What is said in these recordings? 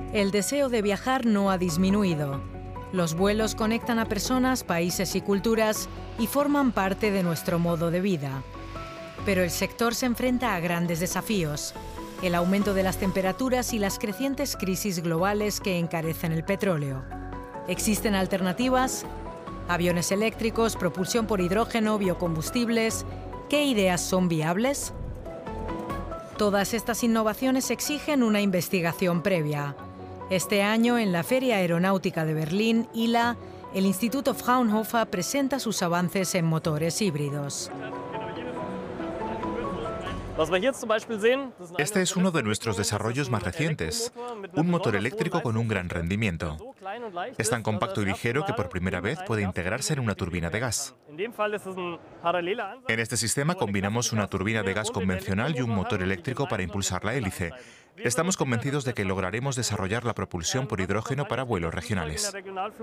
El deseo de viajar no ha disminuido. Los vuelos conectan a personas, países y culturas y forman parte de nuestro modo de vida. Pero el sector se enfrenta a grandes desafíos: el aumento de las temperaturas y las crecientes crisis globales que encarecen el petróleo. ¿Existen alternativas? ¿Aviones eléctricos, propulsión por hidrógeno, biocombustibles? ¿Qué ideas son viables? Todas estas innovaciones exigen una investigación previa. Este año, en la Feria Aeronáutica de Berlín, ILA, el Instituto Fraunhofer presenta sus avances en motores híbridos. Este es uno de nuestros desarrollos más recientes, un motor eléctrico con un gran rendimiento. Es tan compacto y ligero que por primera vez puede integrarse en una turbina de gas. En este sistema combinamos una turbina de gas convencional y un motor eléctrico para impulsar la hélice. Estamos convencidos de que lograremos desarrollar la propulsión por hidrógeno para vuelos regionales.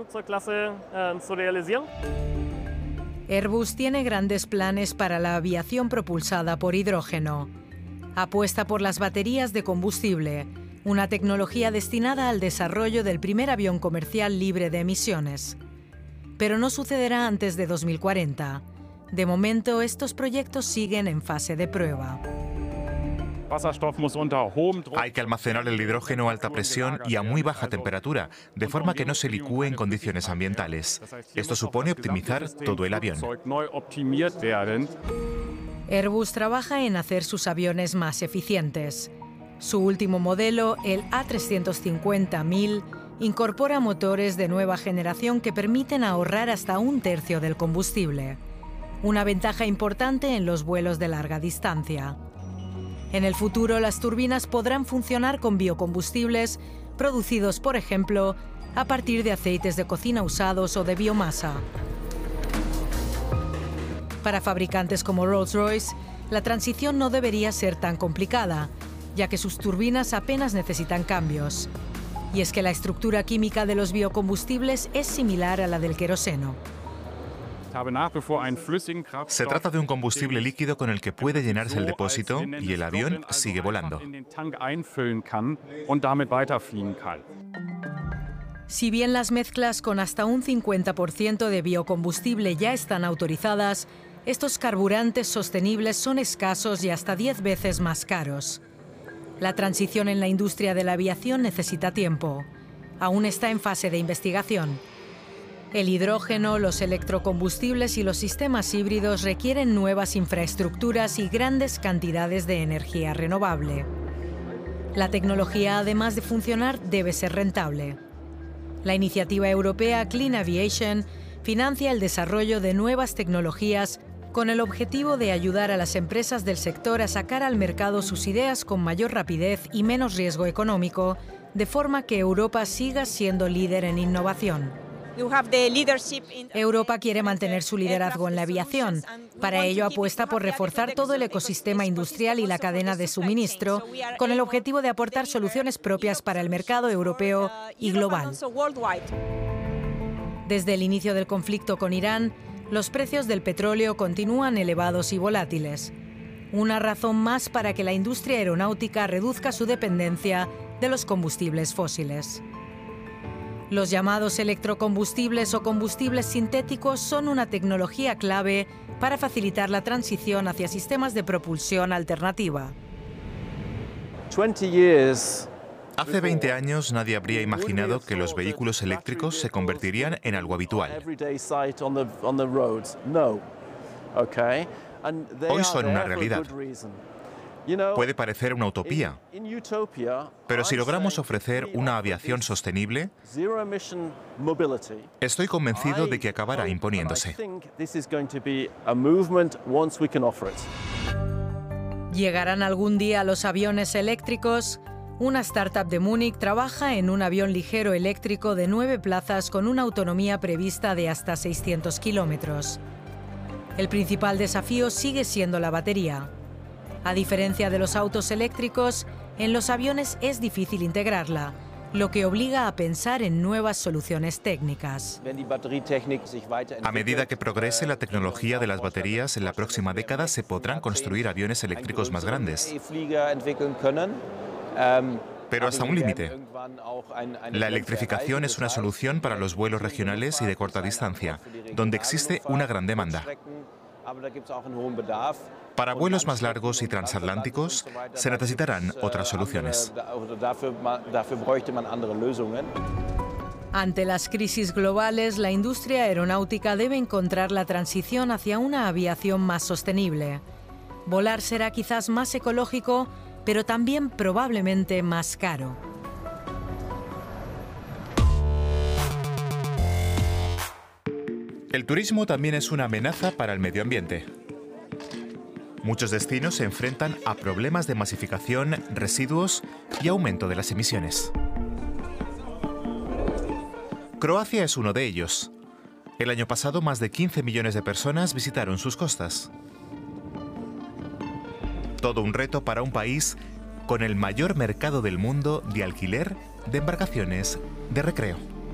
Airbus tiene grandes planes para la aviación propulsada por hidrógeno. Apuesta por las baterías de combustible, una tecnología destinada al desarrollo del primer avión comercial libre de emisiones. Pero no sucederá antes de 2040. De momento, estos proyectos siguen en fase de prueba. Hay que almacenar el hidrógeno a alta presión y a muy baja temperatura, de forma que no se licúe en condiciones ambientales. Esto supone optimizar todo el avión. Airbus trabaja en hacer sus aviones más eficientes. Su último modelo, el A350-1000, incorpora motores de nueva generación que permiten ahorrar hasta un tercio del combustible. Una ventaja importante en los vuelos de larga distancia. En el futuro, las turbinas podrán funcionar con biocombustibles producidos, por ejemplo, a partir de aceites de cocina usados o de biomasa. Para fabricantes como Rolls-Royce, la transición no debería ser tan complicada, ya que sus turbinas apenas necesitan cambios. Y es que la estructura química de los biocombustibles es similar a la del queroseno. Se trata de un combustible líquido con el que puede llenarse el depósito y el avión sigue volando. Si bien las mezclas con hasta un 50% de biocombustible ya están autorizadas, estos carburantes sostenibles son escasos y hasta 10 veces más caros. La transición en la industria de la aviación necesita tiempo. Aún está en fase de investigación. El hidrógeno, los electrocombustibles y los sistemas híbridos requieren nuevas infraestructuras y grandes cantidades de energía renovable. La tecnología, además de funcionar, debe ser rentable. La iniciativa europea Clean Aviation financia el desarrollo de nuevas tecnologías con el objetivo de ayudar a las empresas del sector a sacar al mercado sus ideas con mayor rapidez y menos riesgo económico, de forma que Europa siga siendo líder en innovación. Europa quiere mantener su liderazgo en la aviación. Para ello apuesta por reforzar todo el ecosistema industrial y la cadena de suministro, con el objetivo de aportar soluciones propias para el mercado europeo y global. Desde el inicio del conflicto con Irán, los precios del petróleo continúan elevados y volátiles. Una razón más para que la industria aeronáutica reduzca su dependencia de los combustibles fósiles. Los llamados electrocombustibles o combustibles sintéticos son una tecnología clave para facilitar la transición hacia sistemas de propulsión alternativa. Hace 20 años nadie habría imaginado que los vehículos eléctricos se convertirían en algo habitual. Hoy son una realidad. Puede parecer una utopía, pero si logramos ofrecer una aviación sostenible, estoy convencido de que acabará imponiéndose. ¿Llegarán algún día los aviones eléctricos? Una startup de Múnich trabaja en un avión ligero eléctrico de 9 plazas con una autonomía prevista de hasta 600 kilómetros. El principal desafío sigue siendo la batería. A diferencia de los autos eléctricos, en los aviones es difícil integrarla, lo que obliga a pensar en nuevas soluciones técnicas. A medida que progrese la tecnología de las baterías, en la próxima década se podrán construir aviones eléctricos más grandes. pero hasta un límite. La electrificación es una solución para los vuelos regionales y de corta distancia, donde existe una gran demanda. Para vuelos más largos y transatlánticos se necesitarán otras soluciones. Ante las crisis globales, la industria aeronáutica debe encontrar la transición hacia una aviación más sostenible. Volar será quizás más ecológico, pero también probablemente más caro. El turismo también es una amenaza para el medio ambiente. Muchos destinos se enfrentan a problemas de masificación, residuos y aumento de las emisiones. Croacia es uno de ellos. El año pasado, más de 15 millones de personas visitaron sus costas. Todo un reto para un país con el mayor mercado del mundo de alquiler de embarcaciones de recreo.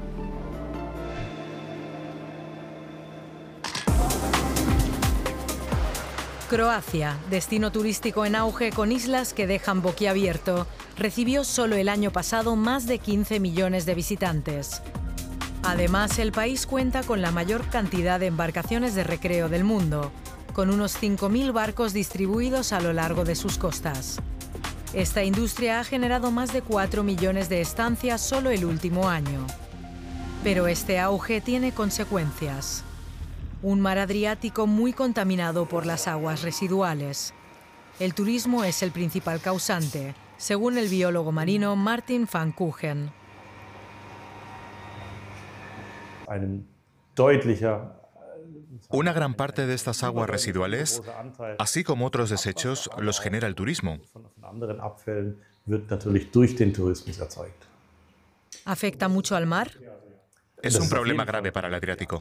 Croacia, destino turístico en auge con islas que dejan boquiabierto, recibió solo el año pasado más de 15 millones de visitantes. Además, el país cuenta con la mayor cantidad de embarcaciones de recreo del mundo, con unos 5.000 barcos distribuidos a lo largo de sus costas. Esta industria ha generado más de 4 millones de estancias solo el último año. Pero este auge tiene consecuencias. Un mar Adriático muy contaminado por las aguas residuales. El turismo es el principal causante, según el biólogo marino Martin van Kuchen. Una gran parte de estas aguas residuales, así como otros desechos, los genera el turismo. ¿Afecta mucho al mar? Es un problema grave para el Adriático.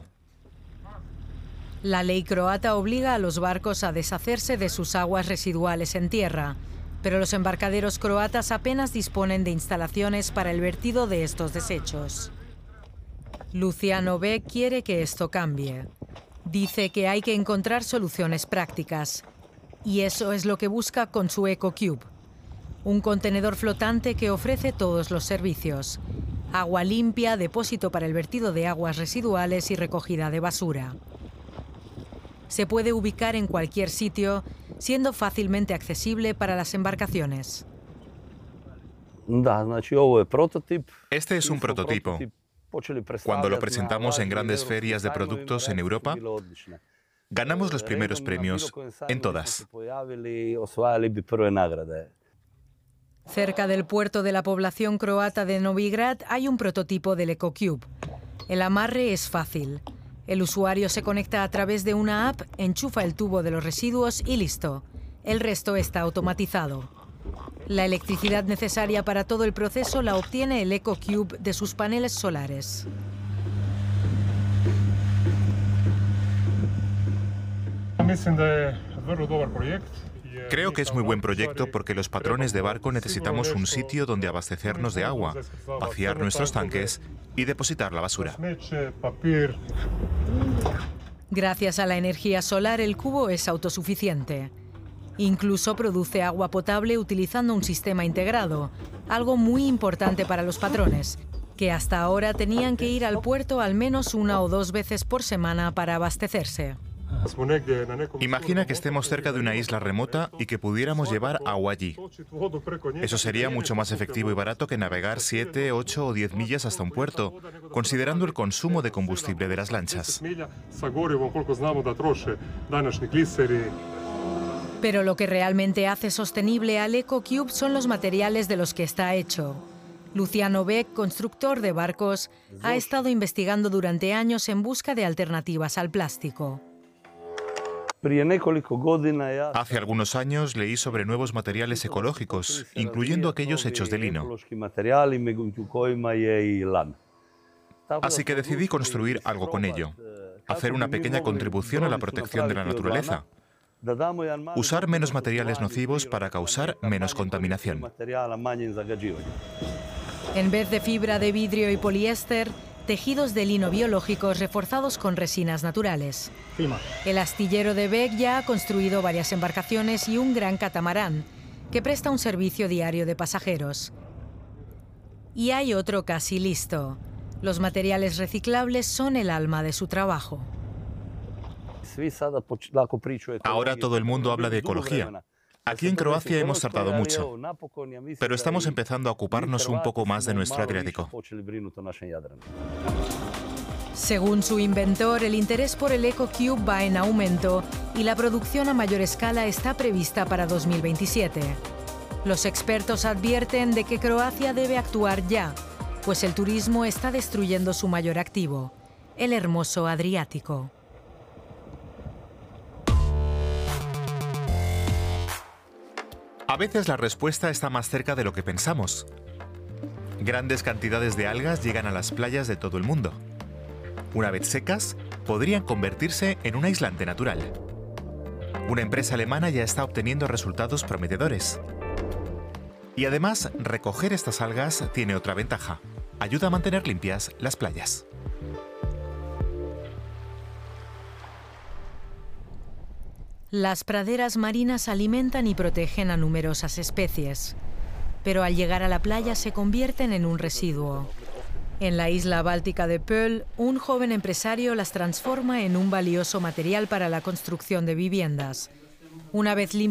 La ley croata obliga a los barcos a deshacerse de sus aguas residuales en tierra, pero los embarcaderos croatas apenas disponen de instalaciones para el vertido de estos desechos. Luciano Beck quiere que esto cambie. Dice que hay que encontrar soluciones prácticas, y eso es lo que busca con su EcoCube, un contenedor flotante que ofrece todos los servicios: agua limpia, depósito para el vertido de aguas residuales y recogida de basura. Se puede ubicar en cualquier sitio, siendo fácilmente accesible para las embarcaciones. Este es un prototipo. Cuando lo presentamos en grandes ferias de productos en Europa, ganamos los primeros premios en todas. Cerca del puerto de la población croata de Novigrad hay un prototipo del EcoCube. El amarre es fácil. El usuario se conecta a través de una app, enchufa el tubo de los residuos y listo. El resto está automatizado. La electricidad necesaria para todo el proceso la obtiene el EcoCube de sus paneles solares. Creo que es muy buen proyecto porque los patrones de barco necesitamos un sitio donde abastecernos de agua, vaciar nuestros tanques y depositar la basura. Gracias a la energía solar, el cubo es autosuficiente. Incluso produce agua potable utilizando un sistema integrado, algo muy importante para los patrones, que hasta ahora tenían que ir al puerto al menos 1 o 2 veces por semana para abastecerse. Imagina que estemos cerca de una isla remota y que pudiéramos llevar agua allí. Eso sería mucho más efectivo y barato que navegar 7, 8 o 10 millas hasta un puerto, considerando el consumo de combustible de las lanchas. Pero lo que realmente hace sostenible al EcoCube son los materiales de los que está hecho. Luciano Beck, constructor de barcos, ha estado investigando durante años en busca de alternativas al plástico. Hace algunos años leí sobre nuevos materiales ecológicos, incluyendo aquellos hechos de lino. Así que decidí construir algo con ello, hacer una pequeña contribución a la protección de la naturaleza, usar menos materiales nocivos para causar menos contaminación. En vez de fibra de vidrio y poliéster, tejidos de lino biológicos reforzados con resinas naturales. El astillero de Beck ya ha construido varias embarcaciones y un gran catamarán, que presta un servicio diario de pasajeros. Y hay otro casi listo. Los materiales reciclables son el alma de su trabajo. Ahora todo el mundo habla de ecología. Aquí en Croacia hemos tardado mucho, pero estamos empezando a ocuparnos un poco más de nuestro Adriático. Según su inventor, el interés por el EcoCube va en aumento y la producción a mayor escala está prevista para 2027. Los expertos advierten de que Croacia debe actuar ya, pues el turismo está destruyendo su mayor activo, el hermoso Adriático. A veces la respuesta está más cerca de lo que pensamos. Grandes cantidades de algas llegan a las playas de todo el mundo. Una vez secas, podrían convertirse en un aislante natural. Una empresa alemana ya está obteniendo resultados prometedores. Y además, recoger estas algas tiene otra ventaja: ayuda a mantener limpias las playas. Las praderas marinas alimentan y protegen a numerosas especies, pero al llegar a la playa se convierten en un residuo. En la isla báltica de Pöll, un joven empresario las transforma en un valioso material para la construcción de viviendas. Una vez limpias,